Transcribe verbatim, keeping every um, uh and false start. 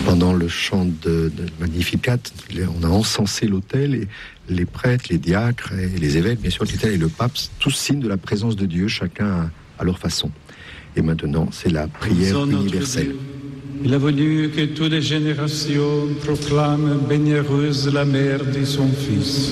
pendant le chant de, de Magnificat, on a encensé l'autel et les prêtres, les diacres et les évêques, bien sûr, et le pape, tous signes de la présence de Dieu, chacun à leur façon. Et maintenant, c'est la prière universelle. Il a voulu que toutes les générations proclament bénéheureuse la mère de son Fils.